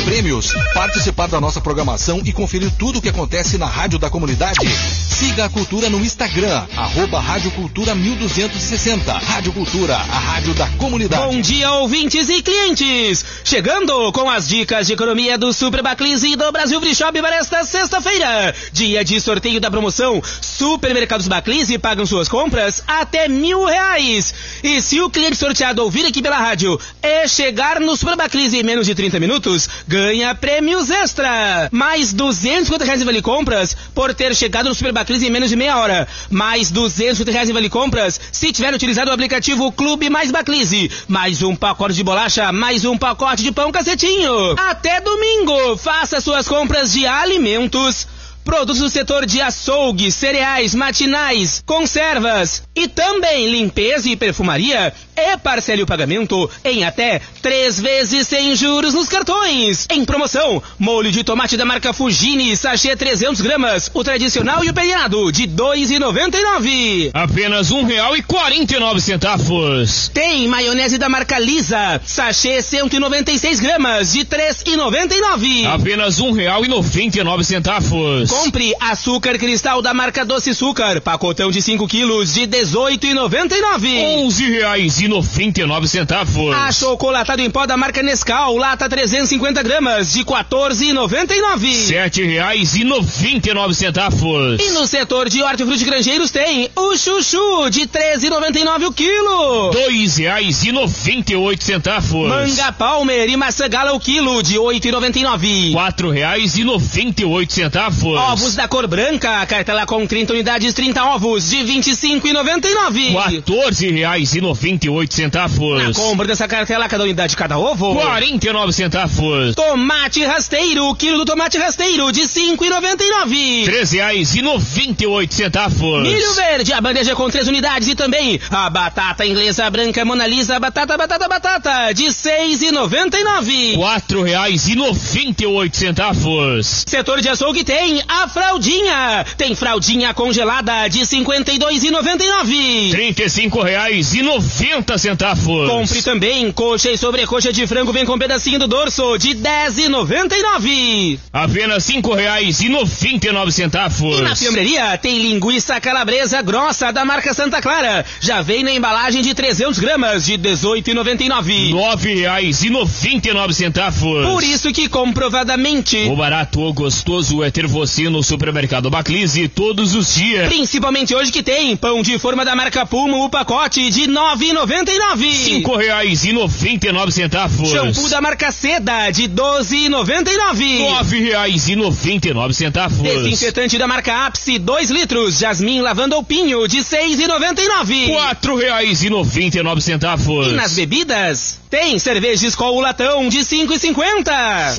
prêmios, participar da nossa programação e conferir tudo o que acontece na Rádio da Comunidade. Siga a Cultura no Instagram, @Rádio Cultura 1260. Rádio Cultura, a rádio da comunidade. Bom dia, ouvintes e clientes! Chegando com as dicas de economia do Super Baclise e do Brasil Free Shop para esta sexta-feira. Dia de sorteio da promoção Supermercados Baclise pagam suas compras até R$1.000. E se o cliente sorteado ouvir aqui pela rádio e chegar no Super Baclise em menos de 30 minutos, ganha prêmios extra. Mais R$250 em vale compras por ter chegado no Super Baclise em menos de meia hora. Mais R$250 em vale compras se tiver utilizado o aplicativo Clube Mais Baclise. Mais um pacote de bolacha, mais um pacote de pão cacetinho. Até domingo, faça suas compras de alimentos, produtos do setor de açougue, cereais, matinais, conservas e também limpeza e perfumaria, e parcele o pagamento em até 3 vezes sem juros nos cartões. Em promoção, molho de tomate da marca Fugini, sachê 300 gramas, o tradicional e o peneirado de R$2,99. Apenas R$1,49. Tem maionese da marca Lisa, sachê 196 gramas de R$3,99. Apenas R$1,99. Compre açúcar cristal da marca Doce Açúcar, pacotão de 5 quilos de R$18,99. R$11,99. Achocolatado em pó da marca Nescau, lata 350 gramas de R$14,99. R$7,99. E no setor de hortifruti granjeiros tem o chuchu de R$13,99 o quilo. R$2,98. Manga Palmer e maçã gala o quilo de R$8,99. R$4,98. Ovos da cor branca, cartela com 30 unidades, 30 ovos de R$25,99. R$14,98. Na compra dessa cartela, cada unidade de cada ovo, R$0,49. Tomate rasteiro, o quilo do tomate rasteiro de R$5,99. R$3,98. Milho verde, a bandeja com 3 unidades e também a batata inglesa branca Mona Lisa, batata de R$6,99. R$4,98. Setor de açougue tem a fraldinha. Tem fraldinha congelada de R$52,99. R$35,90. Compre também coxa e sobrecoxa de frango, vem com pedacinho do dorso de R$10,99. Apenas R$5,99. E na fiambreria tem linguiça calabresa grossa da marca Santa Clara. Já vem na embalagem de 300 gramas de R$18,99. R$9,99. Por isso que comprovadamente o barato ou gostoso é ter você no Supermercado Baclise todos os dias. Principalmente hoje que tem pão de forma da marca Puma, o pacote de R$9,99. R$5,99. Shampoo da marca Seda de R$12,99. R$9,99. Desinfetante da marca Ápice 2 litros, Jasmim lavanda ou pinho de R$6,99. R$4,99. E nas bebidas tem cerveja Skol latão de R$5,50.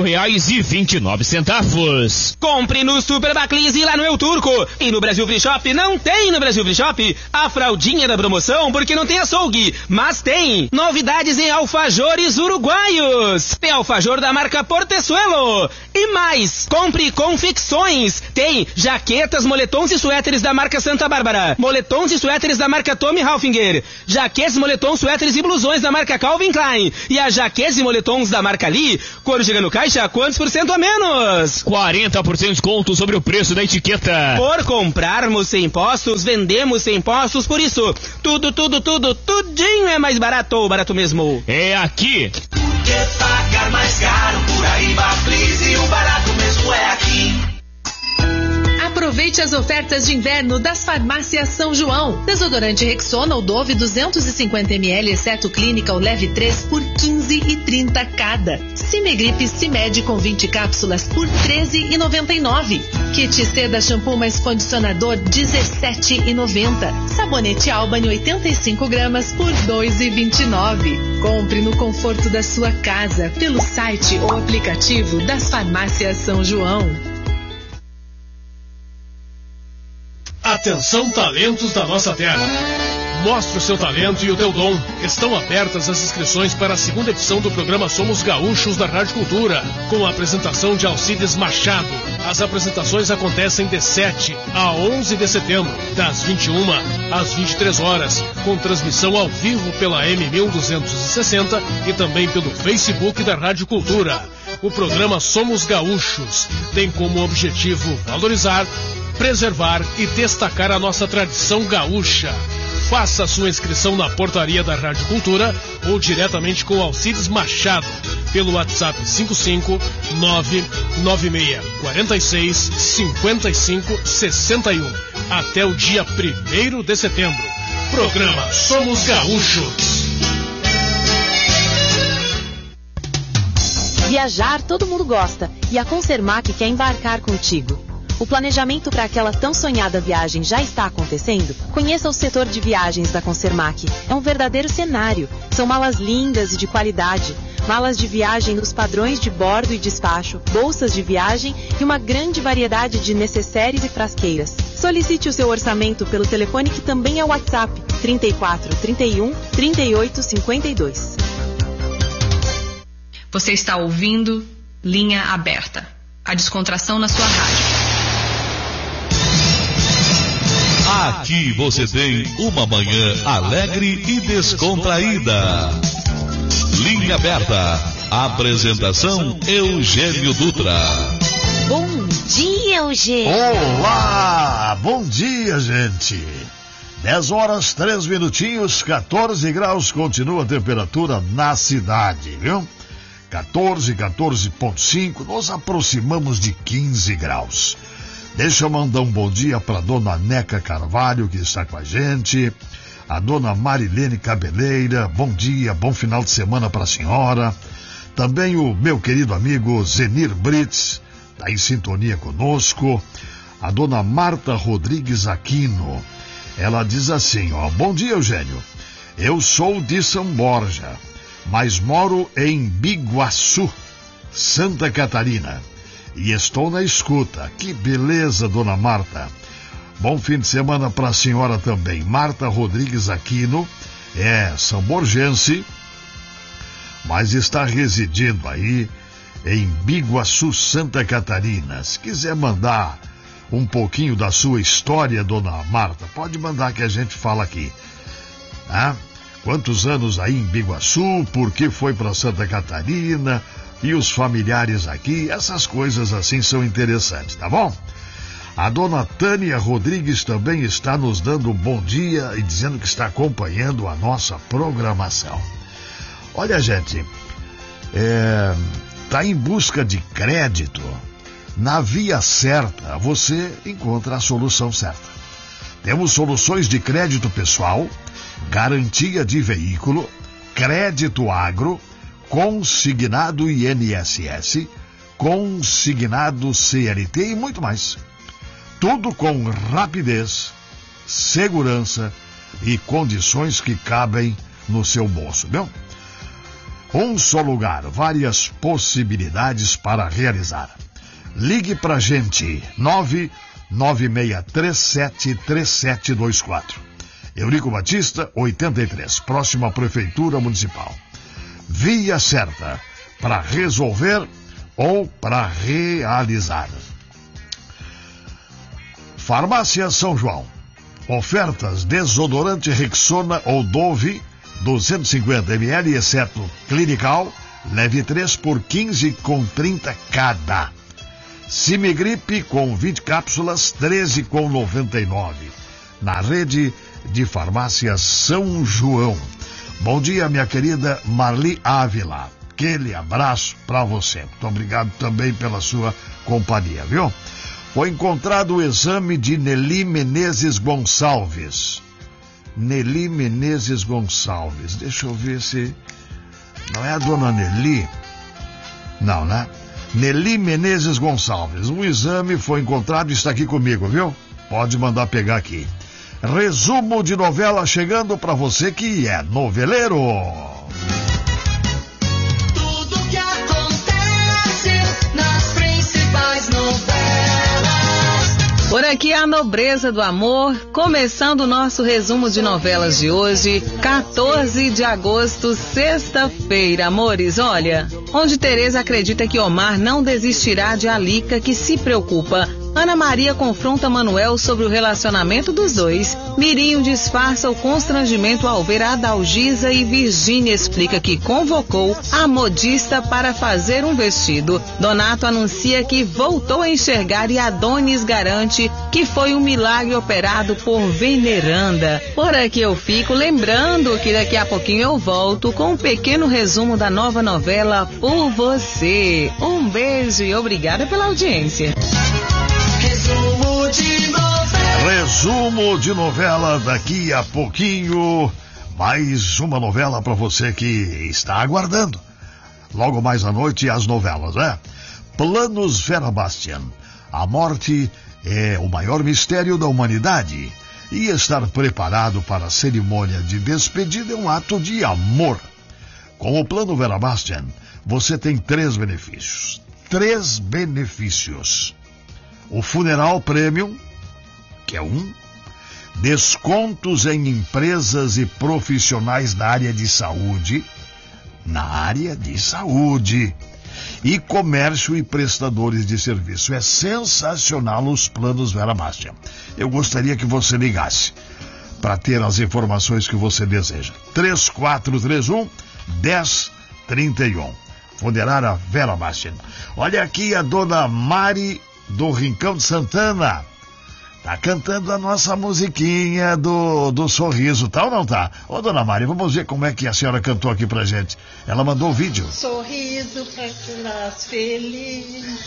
R$4,29. Compre no Super Baclise lá no El Turco. E no Brasil Free Shop não tem no Brasil Free Shop a fraldinha da promoção porque não tem açougue, mas tem novidades em alfajores uruguaios. Tem alfajor da marca Portezuelo. E mais, compre confecções. Tem jaquetas, moletons e suéteres da marca Santa Bárbara. Moletons e suéteres da marca Tommy Hilfiger. Jaquetes, moletons, suéteres e blusões da marca Calvin Klein. E as jaquetes e moletons da marca Lee, quando chega no caixa, quantos por cento a menos? 40% de desconto sobre o preço da etiqueta. Por comprarmos sem impostos, vendemos sem impostos, por isso, tudinho é mais barato, barato mesmo. É aqui. Por que pagar mais caro por aí, Baclise? O barato mesmo é aqui. Aproveite as ofertas de inverno das farmácias São João. Desodorante Rexona ou Dove 250ml, exceto Clínica ou Leve 3 por R$15,30 cada. Cimegripe Cimed com 20 cápsulas por R$13,99. Kit Seda Shampoo mais Condicionador R$17,90. Sabonete Albany 85 gramas por R$2,29. Compre no conforto da sua casa pelo site ou aplicativo das farmácias São João. Atenção, talentos da nossa terra. Mostre o seu talento e o teu dom. Estão abertas as inscrições para a segunda edição do programa Somos Gaúchos da Rádio Cultura, com a apresentação de Alcides Machado. As apresentações acontecem de 7 a 11 de setembro, das 21 às 23 horas, com transmissão ao vivo pela M1260 e também pelo Facebook da Rádio Cultura. O programa Somos Gaúchos tem como objetivo valorizar, preservar e destacar a nossa tradição gaúcha. Faça a sua inscrição na portaria da Rádio Cultura ou diretamente com Alcides Machado pelo WhatsApp 55996465561 até o dia 1º de setembro. Programa Somos Gaúchos. Viajar todo mundo gosta e a Concermac quer embarcar contigo. O planejamento para aquela tão sonhada viagem já está acontecendo? Conheça o setor de viagens da Concermac. É um verdadeiro cenário. São malas lindas e de qualidade. Malas de viagem nos padrões de bordo e despacho, bolsas de viagem e uma grande variedade de necessários e frasqueiras. Solicite o seu orçamento pelo telefone que também é o WhatsApp 34 31 38 52. Você está ouvindo Linha Aberta. A descontração na sua rádio. Aqui você tem uma manhã alegre e descontraída. Linha Aberta. Apresentação Eugênio Dutra. Bom dia, Eugênio. Olá, bom dia, gente. 10 horas, 3 minutinhos, 14 graus, continua a temperatura na cidade, viu? 14,5, nos aproximamos de 15 graus. Deixa eu mandar um bom dia para dona Neca Carvalho, que está com a gente, a dona Marilene Cabeleira, bom dia, bom final de semana para a senhora. Também o meu querido amigo Zenir Brits, está em sintonia conosco. A dona Marta Rodrigues Aquino, ela diz assim, ó, bom dia, Eugênio, eu sou de São Borja, mas moro em Biguaçu, Santa Catarina. E estou na escuta. Que beleza, dona Marta. Bom fim de semana para a senhora também. Marta Rodrigues Aquino é samborgense, mas está residindo aí em Biguaçu, Santa Catarina. Se quiser mandar um pouquinho da sua história, dona Marta, pode mandar que a gente fala aqui. Ah, quantos anos aí em Biguaçu, por que foi para Santa Catarina... E os familiares aqui, essas coisas assim são interessantes, tá bom? A dona Tânia Rodrigues também está nos dando um bom dia e dizendo que está acompanhando a nossa programação. Olha, gente, tá em busca de crédito. Na Via Certa, você encontra a solução certa. Temos soluções de crédito pessoal, garantia de veículo, crédito agro, consignado INSS, consignado CLT e muito mais. Tudo com rapidez, segurança e condições que cabem no seu bolso, viu? Um só lugar, várias possibilidades para realizar. Ligue pra gente, 996373724. Eurico Batista, 83, próximo à Prefeitura Municipal. Via Certa, para resolver ou para realizar. Farmácia São João. Ofertas: desodorante Rexona ou Dove, 250 ml, exceto Clinical, leve 3 por 15,30 cada. Simigripe com 20 cápsulas, 13,99. Na rede de farmácia São João. Bom dia, minha querida Marli Ávila. Aquele abraço para você. Muito obrigado também pela sua companhia, viu? Foi encontrado o exame de Nelly Menezes Gonçalves. Nelly Menezes Gonçalves. Deixa eu ver se... Não é a dona Nelly? Não, né? Nelly Menezes Gonçalves. Um exame foi encontrado e está aqui comigo, viu? Pode mandar pegar aqui. Resumo de novela chegando para você que é noveleiro. Tudo que acontece nas principais novelas. Por aqui a nobreza do amor, começando o nosso resumo de novelas de hoje, 14 de agosto, sexta-feira. Amores, olha, onde Tereza acredita que Omar não desistirá de Alica, que se preocupa Ana Maria confronta Manuel sobre o relacionamento dos dois. Mirinho disfarça o constrangimento ao ver Adalgisa e Virgínia explica que convocou a modista para fazer um vestido. Donato anuncia que voltou a enxergar e Adonis garante que foi um milagre operado por veneranda. Por aqui eu fico lembrando que daqui a pouquinho eu volto com um pequeno resumo da nova novela Por Você. Um beijo e obrigada pela audiência. Resumo de novela daqui a pouquinho. Mais uma novela para você que está aguardando. Logo mais à noite as novelas, né? Planos Vera Bastian. A morte é o maior mistério da humanidade. E estar preparado para a cerimônia de despedida é um ato de amor. Com o Plano Vera Bastian, você tem 3 benefícios. 3 benefícios. O funeral premium, que é um. Descontos em empresas e profissionais da área de saúde. Na área de saúde. E comércio e prestadores de serviço. É sensacional os planos Vera Bastian. Eu gostaria que você ligasse para ter as informações que você deseja. 3431-1031. Funerária Vera Bastian. Olha aqui a dona Mari do Rincão de Santana. Tá cantando a nossa musiquinha do sorriso, tá ou não tá? Ô, dona Mari, vamos ver como é que a senhora cantou aqui pra gente. Ela mandou o vídeo. Sorriso pra que nasce feliz.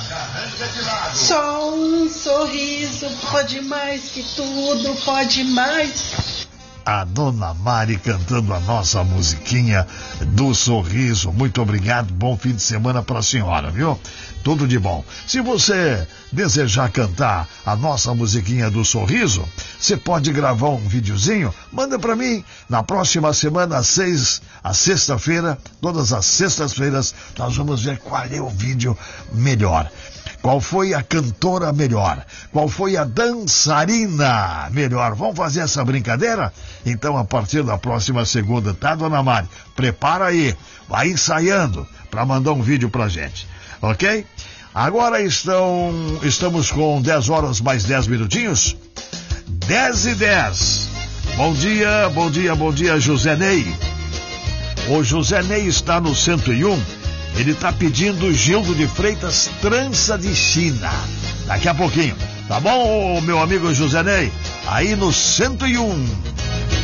Só um sorriso pode mais que tudo, pode mais. A dona Mari cantando a nossa musiquinha do sorriso. Muito obrigado, bom fim de semana pra senhora, viu? Tudo de bom. Se você desejar cantar a nossa musiquinha do sorriso, você pode gravar um videozinho, manda pra mim. Na próxima semana, a sexta-feira, todas as sextas-feiras, nós vamos ver qual é o vídeo melhor. Qual foi a cantora melhor? Qual foi a dançarina melhor? Vamos fazer essa brincadeira? Então, a partir da próxima segunda, tá, dona Mari? Prepara aí, vai ensaiando para mandar um vídeo pra gente, ok? Agora estamos com 10 horas mais 10 minutinhos. 10:10. Bom dia, José Ney. O José Ney está no 101. Ele está pedindo Gildo de Freitas, Trança de China. Daqui a pouquinho. Tá bom, meu amigo José Ney? Aí no 101.